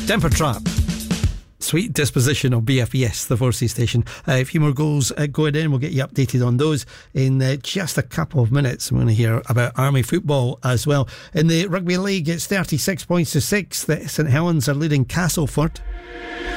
Temper Trap. Sweet Disposition of BFBS, the Forsey station. A few more goals going in. We'll get you updated on those in just a couple of minutes. I'm going to hear about Army football as well. In the Rugby League, it's 36 points to 6 that St Helens are leading Castleford.